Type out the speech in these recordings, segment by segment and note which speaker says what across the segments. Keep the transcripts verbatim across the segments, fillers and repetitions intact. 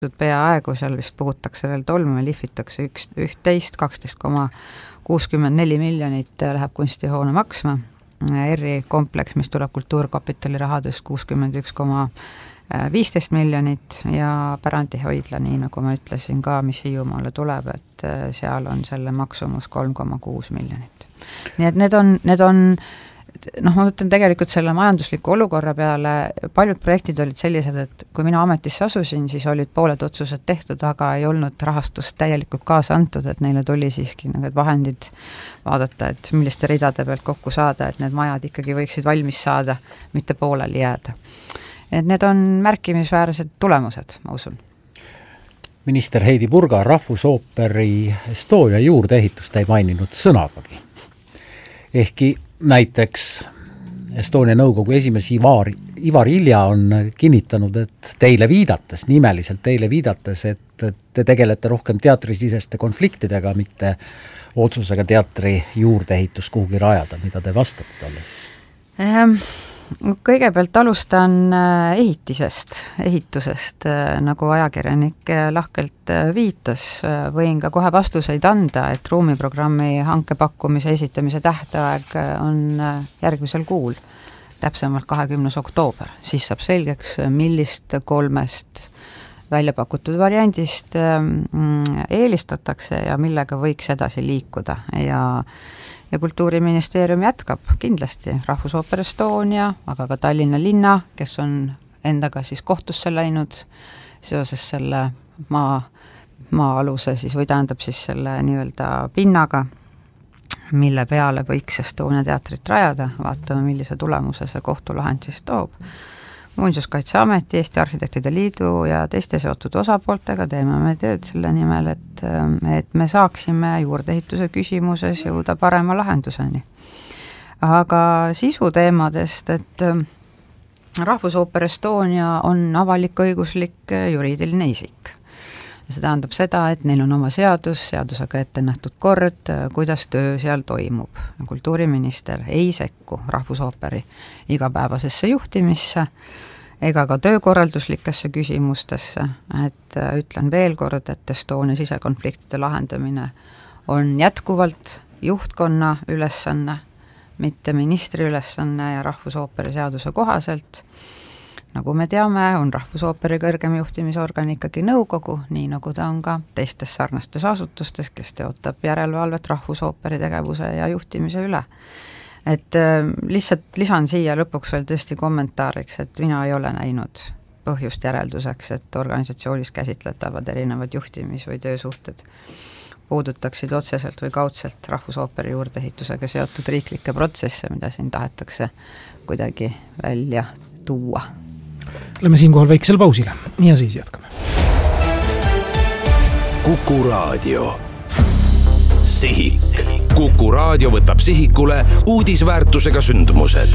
Speaker 1: peaaegu, seal vist puhutakse veel tolmu ja lihvitakse üks, üht-teist, kaksteist koma kuuskümmend neli miljonit läheb kunstihoone maksma. R I kompleks, mis tuleb kultuurkapitali rahadest kuuskümmend üks koma viisteist miljonit ja pärandihoidla, nii nagu ma ütlesin ka, mis Hiiumaale tuleb, et seal on selle maksumus kolm koma kuus miljonit. Nii et need on, need on noh, ma mõtlen tegelikult selle majandusliku olukorra peale, paljud projektid olid sellised, et kui mina ametisse asusin, siis olid pooled otsused tehtud, aga ei olnud rahastust täielikult kaasa antud, et neile tuli siiski need vahendid vaadata, et milliste ridade pealt kokku saada, et need majad ikkagi võiksid valmis saada, mitte pooleli jääda. Et need on märkimisväärsed tulemused, ma usun.
Speaker 2: Minister Heidi Purga Rahvusooperi Estonia juurdeehitust ei maininud sõnagagi. Ehkki näiteks Estonia nõukogu esimees Ivar, Ivar Ilja on kinnitanud, et teile viidates, nimeliselt teile viidates, et te tegelete rohkem teatrisiseste konfliktidega, mitte otsusega teatri juurdeehitus kuhugi rajada. Mida te vastate talle siis?
Speaker 1: Ähm. Kõigepealt alustan ehitisest, ehitusest, nagu ajakirjanik lahkelt viitas. Võin ka kohe vastuseid anda, et ruumiprogrammi hankepakkumise esitamise tähtaeg on järgmisel kuul, täpsemalt kahekümnes oktoober. Siis saab selgeks, millist kolmest välja pakutud variandist eelistatakse ja millega võiks edasi liikuda. Ja Ja Kultuuriministeerium jätkab kindlasti Rahvusooper Estonia, aga ka Tallinna linna, kes on endaga siis kohtusse läinud seoses selle maa, maa-aluse siis, või tähendab siis selle nii-öelda pinnaga, mille peale võiks Estonia teatrit rajada, vaatame, millise tulemuse see kohtulahend siis toob. Muinsuskaitseameti, Eesti Arhitektide Liidu ja teiste seotud osapooltega teeme me tööd selle nimel, et, et me saaksime juurdeehituse küsimuses jõuda parema lahenduseni. Aga sisuteemadest, et Rahvusooper Estonia on avalik-õiguslik juriidiline isik. See tähendab seda, et neil on oma seadus, seadusega ette nähtud kord, kuidas töö seal toimub. Kultuuriminister ei sekku Rahvusooperi igapäevasesse juhtimisse ega ka töökorralduslikesse küsimustesse. Et ütlen veel kord, et Estonia sisekonfliktide lahendamine on jätkuvalt juhtkonna ülesanne, mitte ministri ülesanne ja Rahvusooperi seaduse kohaselt. Nagu me teame, on Rahvusooperi kõrgem juhtimisorgan ikkagi nõukogu, nii nagu ta on ka teistes sarnastes asutustes, kes teotab järelevalvet Rahvusooperi tegevuse ja juhtimise üle. Et lihtsalt lisan siia lõpuks veel tõesti kommentaariks, et mina ei ole näinud põhjust järelduseks, et organisatsioonis käsitletavad erinevad juhtimis- või töösuhted puudutaksid otseselt või kaudselt Rahvusooperi juurdeehitusega seotud riiklikke protsesse, mida siin tahetakse kuidagi välja tuua.
Speaker 3: Lähme siinkohal väiksel pausile ja siis jätkame.
Speaker 4: Kuku Raadio. Sihik. Kuku Raadio võtab sihikule uudisväärtusega sündmused.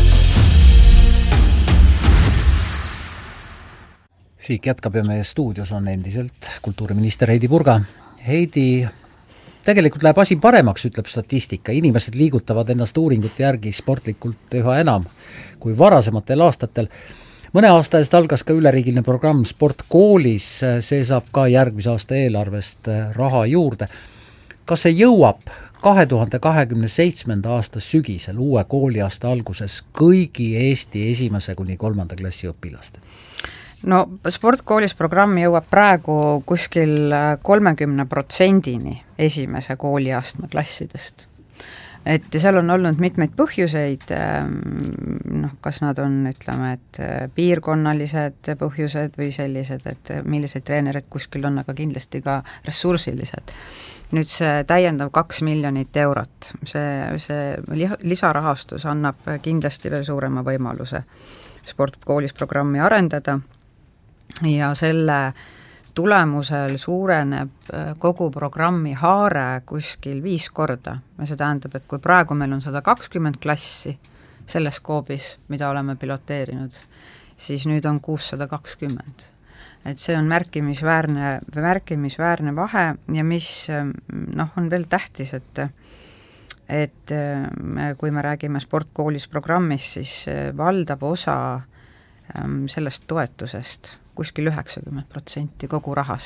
Speaker 2: Sihik jätkab ja meie stuudios on endiselt kultuuriminister Heidi Purga. Heidi, tegelikult läheb asi paremaks, ütleb statistika. Inimesed liigutavad ennast uuringute järgi sportlikult üha enam kui varasematel aastatel. Mõne aasta eest algas ka üleriigiline programm Sport koolis, see saab ka järgmise aasta eelarvest raha juurde. Kas see jõuab kahe tuhande kahekümne seitsmenda aasta sügisel uue kooliaasta alguses kõigi Eesti esimese kuni kolmanda klassi õpilaste?
Speaker 1: No Sport koolis programm jõuab praegu kuskil kolmekümne protsendini esimese kooliastme klassidest. Et seal on olnud mitmeid põhjuseid, noh, kas nad on, ütleme, et piirkonnalised põhjused või sellised, et millised treenerid kuskil on, aga kindlasti ka ressursilised. Nüüd see täiendav kaks miljonit eurot, see, see lisarahastus annab kindlasti veel suurema võimaluse Sport koolis programmi arendada ja selle tulemusel suureneb kogu programmi haare kuskil viis korda. See tähendab, et kui praegu meil on sada kakskümmend klassi selles skoobis, mida oleme piloteerinud, siis nüüd on kuussada kakskümmend. Et see on märkimisväärne, märkimisväärne vahe ja mis noh, on veel tähtis, et, et kui me räägime Sport koolis programmist, siis valdav osa sellest toetusest kuskil üheksakümmend protsenti kogu rahast.